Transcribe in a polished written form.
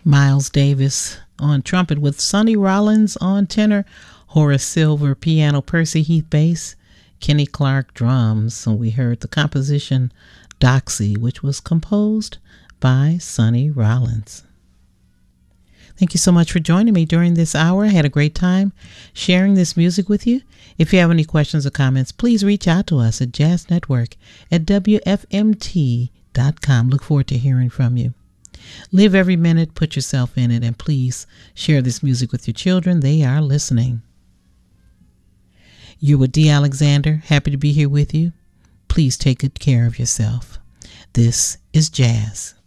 Miles Davis on trumpet with Sonny Rollins on tenor, Horace Silver piano, Percy Heath bass, Kenny Clark drums. So we heard the composition Doxy, which was composed by Sonny Rollins. Thank you so much for joining me during this hour. I had a great time sharing this music with you. If you have any questions or comments, please reach out to us at jazznetwork@wfmt.com. Look forward to hearing from you. Live every minute, put yourself in it, and please share this music with your children. They are listening. You're with Dee Alexander. Happy to be here with you. Please take good care of yourself. This is Jazz.